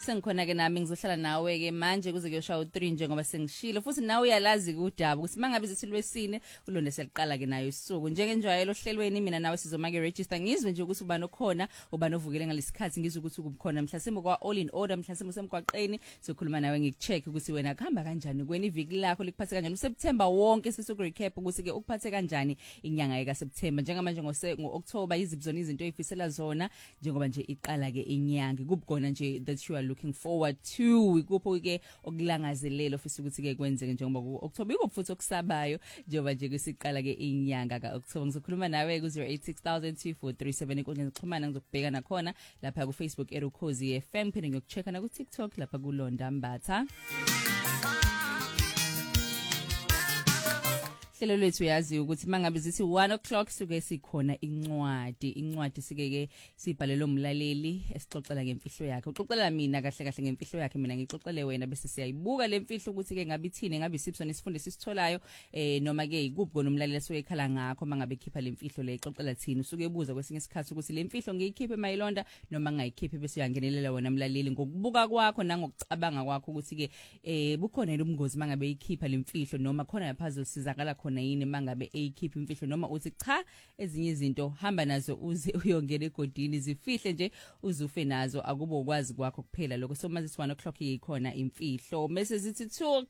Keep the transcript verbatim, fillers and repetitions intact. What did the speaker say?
sengikhona ke nami ngizohlala nawe ke manje kuze kuyoshaya u-three njengoba sengishilo futhi nawe uyalazi ke udaba ukuthi mangabe zisilwesine ulonde seliqala ke nayo isuku njengenjwayelo ohlelweni mina nawe sizoma ke register ngizwe nje ukuthi ubani okhona ubani ovukele ngalesikhathi ngizwe ukuthi ukukhona mhlasimbo kwa all in order mhlasimbo semgwaqeni sokhuluma nawe ngikucheck ukuthi wena kuhamba kanjani kweni iviki lakho likuphathe kanjani uSeptember wonke sisuku recap ukuthi ke ukuphathe kanjani inyanga ka September njengamanje ngo-October izibzona izinto ezifisela zona njengoba nje iqala ke inyanga kubukona nje that you are looking forward to ikupho ke okulangazelelo ofisa ukuthi ke kwenzeke njengoba ku-October ikuphi futhi okusabayo njengoba nje kusiqala ke inyanga ka October ngizokhuluma nawe ku zero eight six thousand two four three seven inkundla zokuxhumana ngizokubheka nakhona lapha ku Facebook eRukhozi F M phinde ngiyokuchecka na ku TikTok lapha kuLonda Mbatha Hlelo lethu yazi ukuthi mangabe zithi one o'clock suke sikhona incwadi incwadi sike ke sibhalelo umlaleli esixoxela ngemfihlo yakhe uxoxela mina kahle kahle ngemfihlo yakhe mina ngixoxele wena bese siyayibuka lemfihlo ukuthi ke ngabe ithini ngabe isipho nesifunde sisitholayo eh noma ke ikuphi kona umlaleli suke ekhala ngakho mangabe ekhipha lemfihlo le ixoxela thini usuke ebuza kwesinye isikhathi ukuthi lemfihlo ngiyikhiphe mayilonda noma ngayikhiphe bese uyangenelela wena umlaleli ngokubuka kwakho nangokucabanga kwakho ukuthi ke eh bukhona ubungozi mangabe ikhipha lemfihlo noma khona yaphazile sizakala khona yini mangabe eyikhipha imfihlo noma uthi cha ezinye izinto hamba nazo uze uyongena egodini zifihle nje uzufe nazo akubo ukwazi kwakho kuphela lokho so manje one o'clock ikhona imfihlo mase zithi two